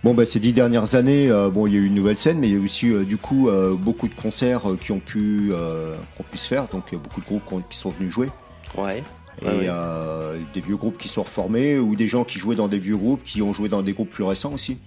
Bon, bah, ces 10 dernières années, bon, il y a eu une nouvelle scène, mais il y a eu aussi, du coup, beaucoup de concerts qu'on pu se faire. Donc, beaucoup de groupes qui sont venus jouer. Ouais, ouais, Et ouais. des vieux groupes qui sont reformés ou des gens qui jouaient dans des vieux groupes qui ont joué dans des groupes plus récents aussi.